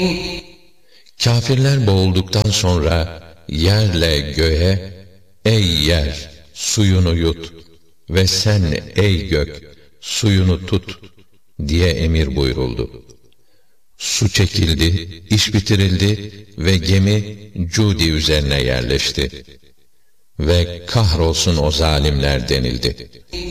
Kâfirler boğulduktan sonra yerle göğe, ey yer, suyunu yut ve sen ey gök, suyunu tut diye emir buyuruldu. Su çekildi, iş bitirildi ve gemi Cudi üzerine yerleşti. Ve kahrolsun o zalimler denildi.